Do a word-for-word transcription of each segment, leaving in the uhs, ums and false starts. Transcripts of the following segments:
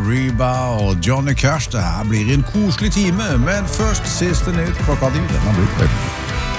Reba og Johnny Cash. Det her blir en koselig time, men først siste nytt klokka ti. Den har blitt veldig.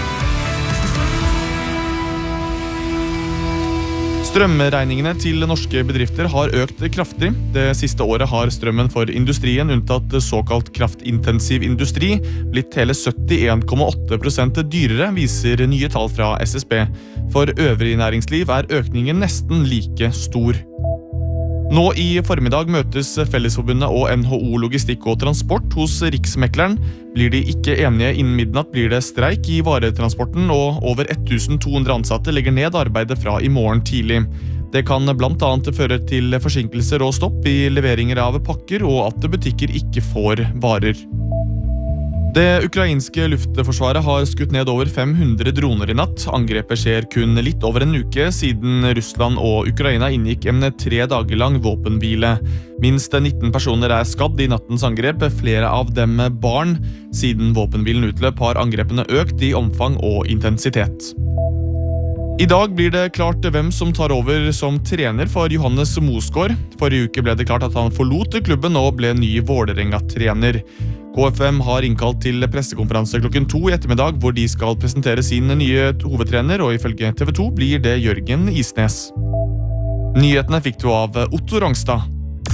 Strømregningene til norske bedrifter har økt kraftig. Det siste året har strømmen for industrien, unntatt såkalt kraftintensiv industri, blitt hele syttien komma åtte prosent dyrere, viser nye tall fra S S B. For øvrig næringsliv er økningen nesten like stor. Nå i formiddag møtes Fellesforbundet og N H O Logistikk og Transport hos Riksmekleren. Blir de ikke enige innen midnatt, blir det streik i varetransporten, og over tusen to hundre ansatte legger ned arbeidet fra i morgen tidlig. Det kan blant annet føre til forsinkelser og stopp i leveringer av pakker, og at butikker ikke får varer. Det ukrainske luftforsvaret har skutt ned over fem hundre droner i natt. Angrepet skjer kun litt over en uke siden Russland og Ukraina inngikk en tre dager lang våpenhvile. Minst nitten personer er skadd i nattens angrep, flere av dem barn. Siden våpenhvilen utløp har angrepene økt i omfang og intensitet. I dag blir det klart hvem som tar over som trener for Johannes Mosgaard. Forrige uke ble det klart at han forlot klubben og ble ny Vålerenga-trener. K F M har innkalt til pressekonferanse klokken to i ettermiddag, hvor de skal presentere sin nye hovedtrener, og ifølge T V to blir det Jørgen Isnes. Nyhetene fikk du av Otto Rongstad.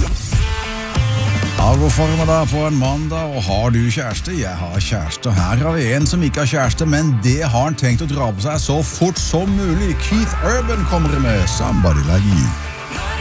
God formiddag på en mandag, og har du kjæreste? Jeg har kjæreste. Her har vi en som ikke har kjæreste, men det har han tenkt å dra på seg så fort som mulig. Keith Urban kommer med Somebody Like You.